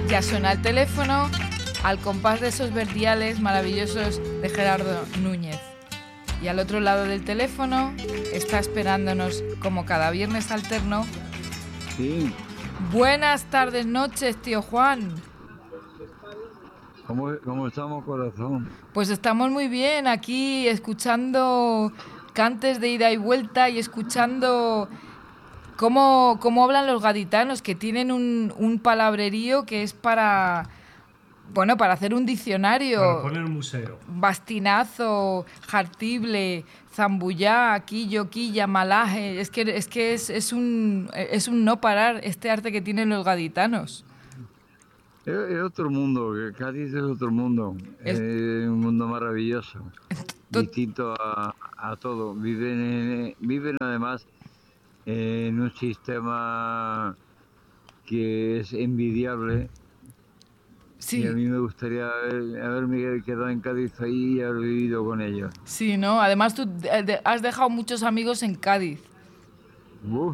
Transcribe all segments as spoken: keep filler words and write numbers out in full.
Ya suena el teléfono al compás de esos verdiales maravillosos de Gerardo Núñez. Y al otro lado del teléfono está esperándonos, como cada viernes alterno. Sí. Buenas tardes, noches, tío Juan. ¿Cómo, cómo estamos, corazón? Pues estamos muy bien aquí, escuchando cantes de ida y vuelta y escuchando cómo, cómo hablan los gaditanos, que tienen un, un palabrerío que es para... Bueno, para hacer un diccionario. Para poner un museo. Bastinazo, Jartible, Zambullá, Quillo, Quilla, Malaje. Es que, es, que es, es, un, es un no parar este arte que tienen los gaditanos. Es, es otro mundo, Cádiz es otro mundo. Es, es un mundo maravilloso, distinto a, a todo. Viven, en, viven además en un sistema que es envidiable. Sí. Y a mí me gustaría haber, haberme quedado en Cádiz ahí y haber vivido con ellos. Sí, ¿no? Además tú has dejado muchos amigos en Cádiz. Uf.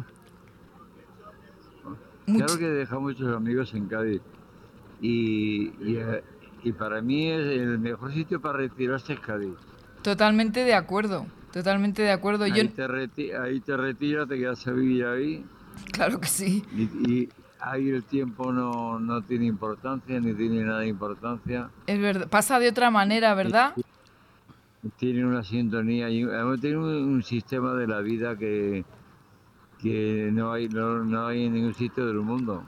Much... Claro que he dejado muchos amigos en Cádiz. Y, y, y para mí es el mejor sitio para retirarse es Cádiz. Totalmente de acuerdo, totalmente de acuerdo. Ahí, Yo... te, reti ahí te retiras, te quedas a vivir ahí. Claro que sí. Y, y ahí el tiempo no, no tiene importancia, ni tiene nada de importancia. Es verdad, pasa de otra manera, ¿verdad? Y, tiene una sintonía, y tiene un, un sistema de la vida que, que no, hay, no, no hay en ningún sitio del mundo.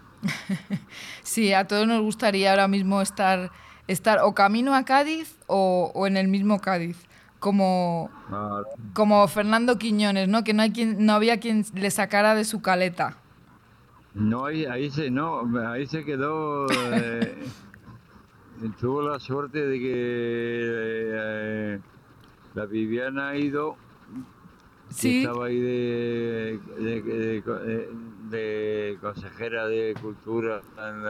Sí, a todos nos gustaría ahora mismo estar, estar o camino a Cádiz o, o en el mismo Cádiz, como, ah, como Fernando Quiñones, ¿no? Que no hay quien, no había quien le sacara de su caleta. No, ahí, ahí se, no, ahí se quedó. Eh, tuvo la suerte de que eh, la Viviana ha ido. Sí. Estaba ahí de, de, de, de, de consejera de Cultura en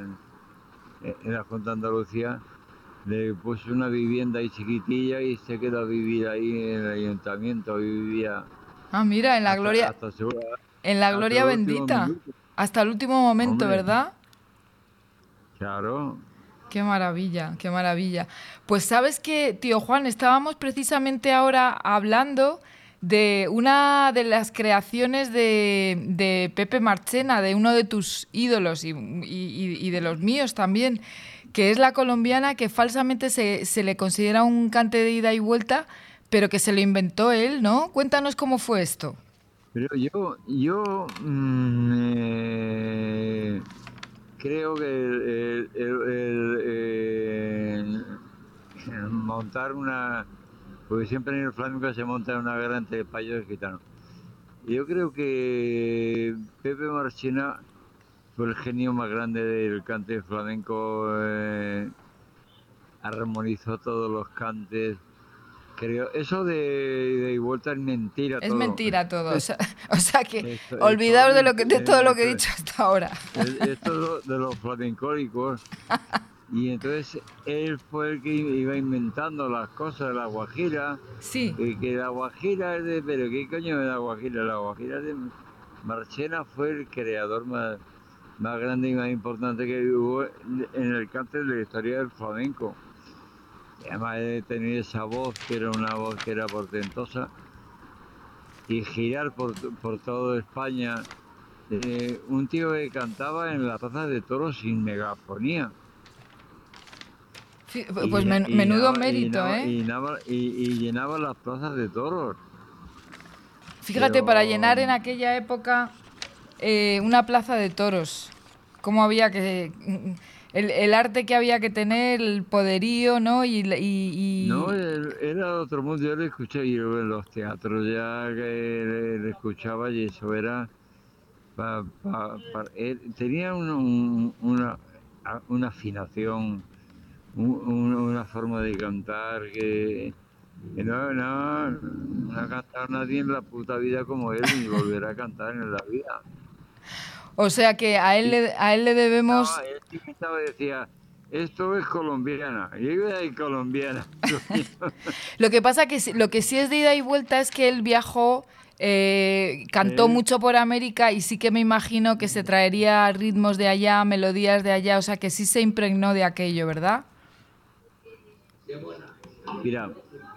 la, en la Junta de Andalucía. Le puso una vivienda ahí chiquitilla y se quedó a vivir ahí en el ayuntamiento. Y vivía. Ah, mira, en la hasta, gloria. Hasta su, en la gloria bendita. Hasta el último momento, hombre, ¿verdad? Claro. Qué maravilla, qué maravilla. Pues sabes que, tío Juan, estábamos precisamente ahora hablando de una de las creaciones de, de Pepe Marchena, de uno de tus ídolos y, y, y de los míos también, que es la colombiana, que falsamente se, se le considera un cante de ida y vuelta, pero que se lo inventó él, ¿no? Cuéntanos cómo fue esto. Pero yo, yo mmm, eh, creo que el, el, el, el montar una... Porque siempre en el flamenco se monta una guerra entre españoles y gitanos. Yo creo que Pepe Marchena fue el genio más grande del cante flamenco. Eh, armonizó todos los cantes. Creo, eso de, de y vuelta es mentira es todo. Es mentira todo. O sea, o sea que esto, olvidaos esto, de, lo que, de todo lo que he dicho hasta ahora. Esto de los flamencólicos. Y entonces él fue el que iba inventando las cosas de la guajira. Sí. Y que la guajira es de... ¿Pero qué coño es la guajira? La guajira de... Marchena fue el creador más, más grande y más importante que hubo en el cante de la historia del flamenco. Y además de tener esa voz, que era una voz que era portentosa, y girar por, por toda España. Eh, un tío que cantaba en la plaza de toros sin megafonía. Sí, pues y, men, y menudo llenaba, mérito, llenaba, ¿eh? Y llenaba, y, y llenaba las plazas de toros. Fíjate, pero... para llenar en aquella época eh, una plaza de toros, cómo había que... El, el arte que había que tener, el poderío, ¿no? Y, y, y... No, era otro mundo. Yo lo escuché yo en los teatros, ya que le escuchaba y eso era... Pa, pa, pa, él tenía un, un, una, una afinación, un, una forma de cantar que, que no, no, no ha cantado nadie en la puta vida como él, ni volverá a cantar en la vida. O sea que a él le, a él le debemos... No, él estaba decía, esto es colombiana, y yo era colombiana. Lo que pasa que lo que sí es de ida y vuelta es que él viajó eh, cantó Eh, mucho por América y sí que me imagino que se traería ritmos de allá, melodías de allá, o sea que sí se impregnó de aquello, ¿verdad? Mira,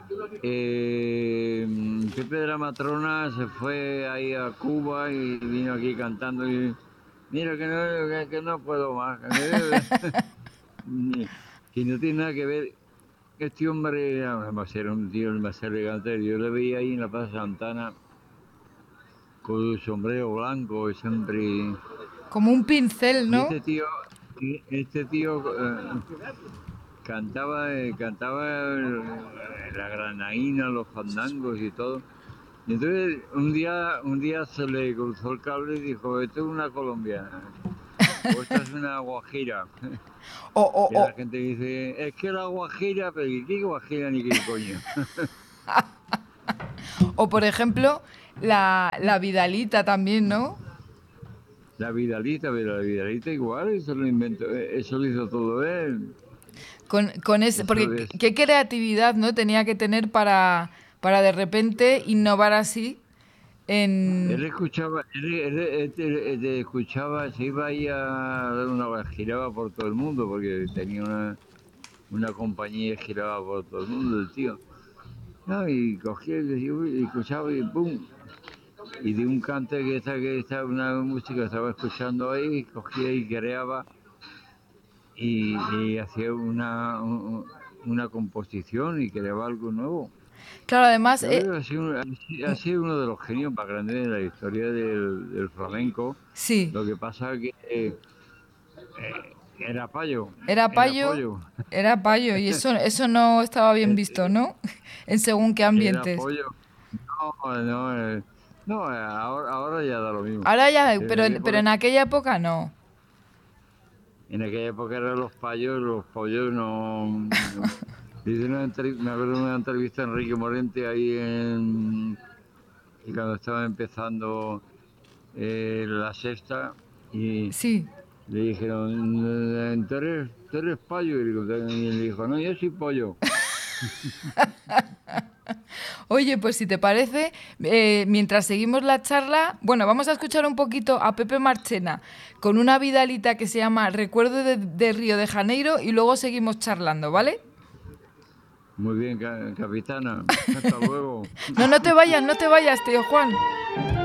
eh, Pepe de la Matrona se fue ahí a Cuba y vino aquí cantando y mira que no, que, que no puedo más, que, que- que no tiene nada que ver. Este hombre ah, va a ser un tío más elegante. Yo le veía ahí en la Plaza Santana con su sombrero blanco siempre. Como un pincel, Y ¿no? este tío, y este tío eh, cantaba, eh, cantaba eh, la granaína, los fandangos y todo. Y entonces un día, un día se le cruzó el cable y dijo, esto es una colombiana, o esta es una guajira. O, o, Y la o, gente dice, es que la guajira, pero ¿y qué guajira ni qué coño? o por ejemplo, la, la Vidalita también, ¿no? La Vidalita, pero la Vidalita igual, eso lo inventó, eh, eso lo hizo todo él. Con, con ese, Eso porque qué es. qué creatividad, ¿no? Tenía que tener para, para de repente innovar así Él en... escuchaba, él, él- él- él- él escuchaba, se iba ahí a dar una, giraba por todo el mundo, porque tenía una, una compañía que giraba por todo el mundo, el tío. No, y cogía y, decía, uy, y escuchaba y ¡pum! Y de un cante que estaba, que estaba una música que estaba escuchando ahí, cogía y creaba y, y hacía una, un- una composición y creaba algo nuevo. Claro, además, Yo eh, creo que ha sido, ha sido uno de los genios más grandes de la historia del, del flamenco. sí, Lo que pasa es que eh, era payo, era era payo, pollo, era payo, y eso, eso no estaba bien visto, ¿no? En según qué era ambientes. pollo. No, no, eh, no, eh, ahora, ahora ya da lo mismo. Ahora ya, En pero, aquella pero época, en aquella época no. en aquella época eran los payos, los pollos no. no. Hice una entrev- me acuerdo de una entrevista a Enrique Morente ahí en, y cuando estaba empezando eh, la sexta y Sí. le dijeron, eh, ¿tú eres, tú eres payo? Y él dijo, no, yo soy pollo. Oye, pues si te parece, eh, mientras seguimos la charla, bueno, vamos a escuchar un poquito a Pepe Marchena con una vidalita que se llama Recuerdo de, de Río de Janeiro y luego seguimos charlando, ¿vale? Muy bien, ca- capitana. Hasta luego. No, no te vayas, no te vayas, tío Juan.